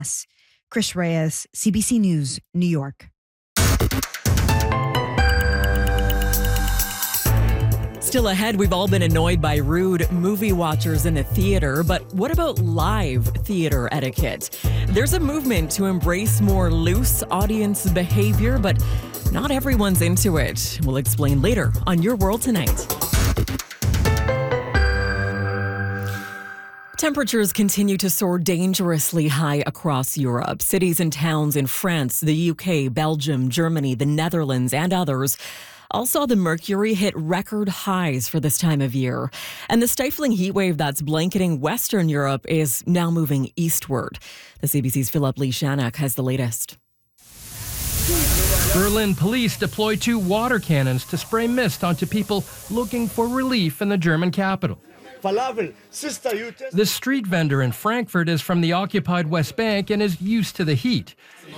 Chris Reyes, CBC News, New York. Still ahead, we've all been annoyed by rude movie watchers in the theater, but what about live theater etiquette? There's a movement to embrace more loose audience behavior, but not everyone's into it. We'll explain later on Your World Tonight. Temperatures continue to soar dangerously high across Europe. Cities and towns in France, the UK, Belgium, Germany, the Netherlands, and others all saw the mercury hit record highs for this time of year. And the stifling heat wave that's blanketing Western Europe is now moving eastward. The CBC's Philip Lishanak has the latest. Berlin police deploy 2 water cannons to spray mist onto people looking for relief in the German capital. This street vendor in Frankfurt is from the occupied West Bank and is used to the heat.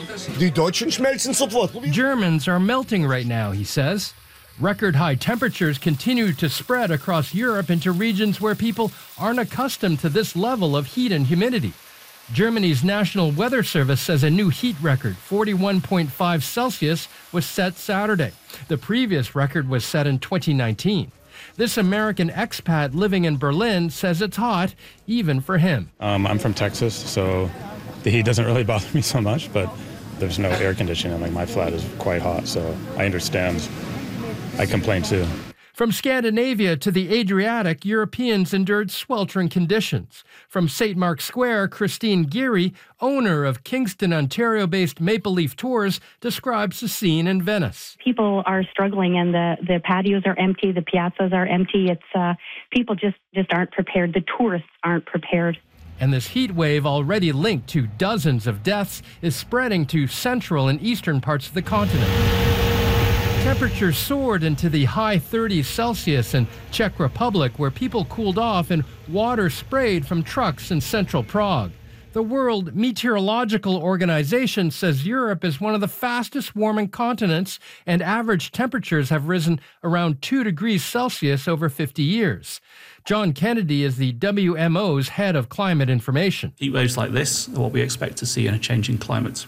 Germans are melting right now, he says. Record high temperatures continue to spread across Europe into regions where people aren't accustomed to this level of heat and humidity. Germany's National Weather Service says a new heat record, 41.5 Celsius, was set Saturday. The previous record was set in 2019. This American expat living in Berlin says it's hot, even for him. I'm from Texas, so the heat doesn't really bother me so much, but there's no air conditioning. Like, my flat is quite hot, so I understand. I complain too. From Scandinavia to the Adriatic, Europeans endured sweltering conditions. From St. Mark's Square, Christine Geary, owner of Kingston, Ontario-based Maple Leaf Tours, describes the scene in Venice. People are struggling, and the patios are empty, the piazzas are empty. It's people just aren't prepared. The tourists aren't prepared. And this heat wave, already linked to dozens of deaths, is spreading to central and eastern parts of the continent. Temperatures soared into the high 30s Celsius in Czech Republic, where people cooled off and water sprayed from trucks in central Prague. The World Meteorological Organization says Europe is one of the fastest warming continents, and average temperatures have risen around 2 degrees Celsius over 50 years. John Kennedy is the WMO's head of climate information. Heat waves like this are what we expect to see in a changing climate.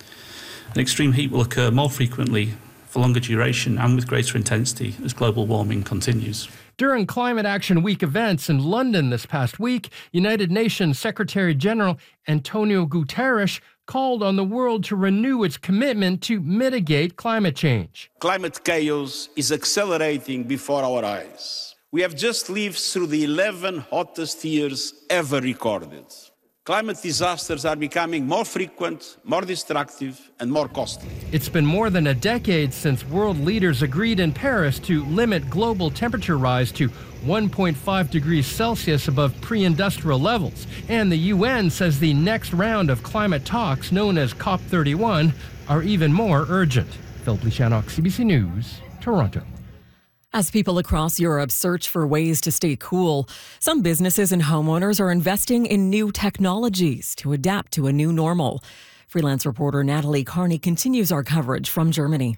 An extreme heat will occur more frequently, for longer duration, and with greater intensity as global warming continues. During Climate Action Week events in London this past week, United Nations Secretary General Antonio Guterres called on the world to renew its commitment to mitigate climate change. Climate chaos is accelerating before our eyes. We have just lived through the 11 hottest years ever recorded. Climate disasters are becoming more frequent, more destructive, and more costly. It's been more than a decade since world leaders agreed in Paris to limit global temperature rise to 1.5 degrees Celsius above pre-industrial levels. And the UN says the next round of climate talks, known as COP31, are even more urgent. Philip Lishanak, CBC News, Toronto. As people across Europe search for ways to stay cool, some businesses and homeowners are investing in new technologies to adapt to a new normal. Freelance reporter Natalie Carney continues our coverage from Germany.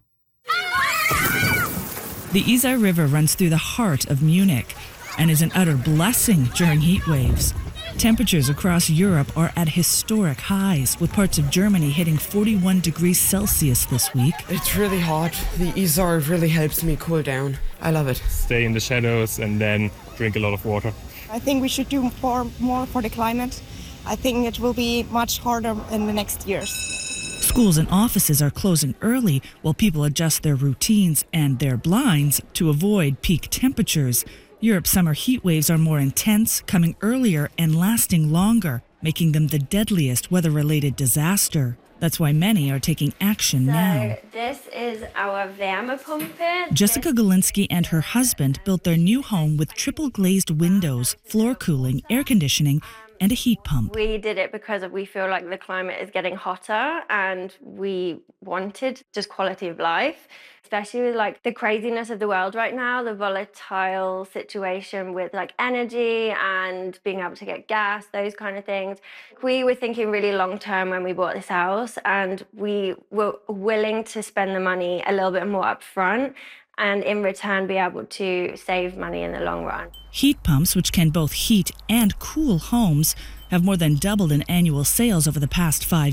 The Isar River runs through the heart of Munich and is an utter blessing during heat waves. Temperatures across Europe are at historic highs, with parts of Germany hitting 41 degrees Celsius this week. It's really hot. The Isar really helps me cool down. I love it. Stay in the shadows and then drink a lot of water. I think we should do more for the climate. I think it will be much harder in the next years. Schools and offices are closing early while people adjust their routines and their blinds to avoid peak temperatures. Europe's summer heat waves are more intense, coming earlier and lasting longer, making them the deadliest weather-related disaster. That's why many are taking action now. This is our Wärmepumpe. Jessica Galinsky and her husband built their new home with triple glazed windows, floor cooling, air conditioning, and a heat pump. We did it because we feel like the climate is getting hotter and we wanted just quality of life, especially with like the craziness of the world right now, the volatile situation with like energy and being able to get gas, those kind of things. We were thinking really long term when we bought this house, and we were willing to spend the money a little bit more upfront and in return be able to save money in the long run. Heat pumps, which can both heat and cool homes, have more than doubled in annual sales over the past 5